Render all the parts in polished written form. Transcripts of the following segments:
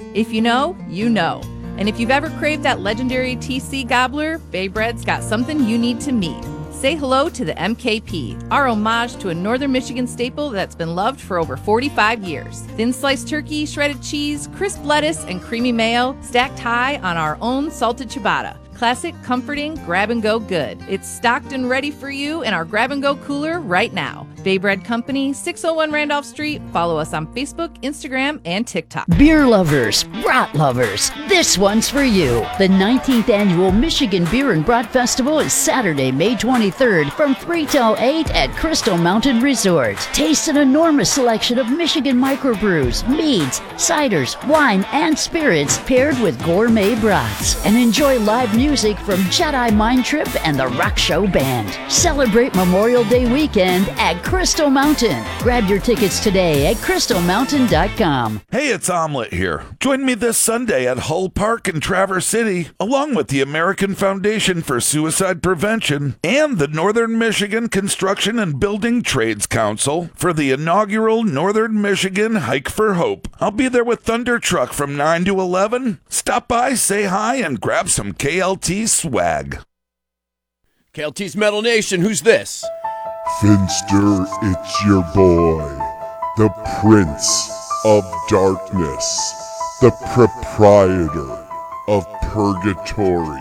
If you know, you know. And if you've ever craved that legendary TC gobbler, Bay Bread's got something you need to meet. Say hello to the MKP, our homage to a Northern Michigan staple that's been loved for over 45 years. Thin sliced turkey, shredded cheese, crisp lettuce, and creamy mayo stacked high on our own salted ciabatta. Classic, comforting, grab-and-go good. It's stocked and ready for you in our grab-and-go cooler right now. Bay Bread Company, 601 Randolph Street. Follow us on Facebook, Instagram, and TikTok. Beer lovers, brat lovers, this one's for you. The 19th Annual Michigan Beer and Brat Festival is Saturday, May 23rd from 3 till 8 at Crystal Mountain Resort. Taste an enormous selection of Michigan microbrews, meads, ciders, wine, and spirits paired with gourmet brats. And enjoy live music from Jedi Mind Trip and the Rock Show Band. Celebrate Memorial Day weekend at Crystal Mountain. Grab your tickets today at crystalmountain.com. Hey, it's Omelet here. Join me this Sunday at Hull Park in Traverse City, along with the American Foundation for Suicide Prevention and the Northern Michigan Construction and Building Trades Council for the inaugural Northern Michigan Hike for Hope. I'll be there with Thunder Truck from 9 to 11. Stop by, say hi, and grab some KLT swag. KLT's Metal Nation, who's this? Finster, it's your boy, the Prince of Darkness, the proprietor of Purgatory,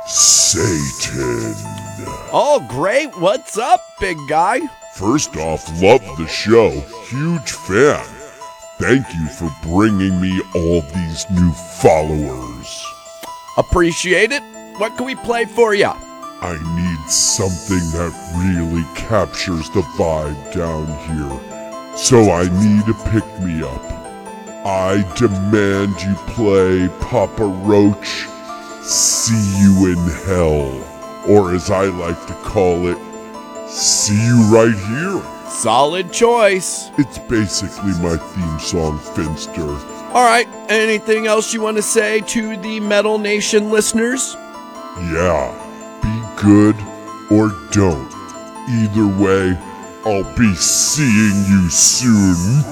Satan. Oh, great. What's up, big guy? First off, love the show. Huge fan. Thank you for bringing me all these new followers. Appreciate it. What can we play for ya? I need something that really captures the vibe down here. So I need a pick-me-up. I demand you play Papa Roach, See You in Hell. Or as I like to call it, See You Right Here. Solid choice. It's basically my theme song, Finster. All right, anything else you want to say to the Metal Nation listeners? Yeah, be good or don't. Either way, I'll be seeing you soon.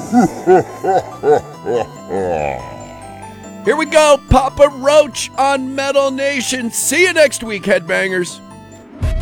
Here we go, Papa Roach on Metal Nation. See you next week, Headbangers.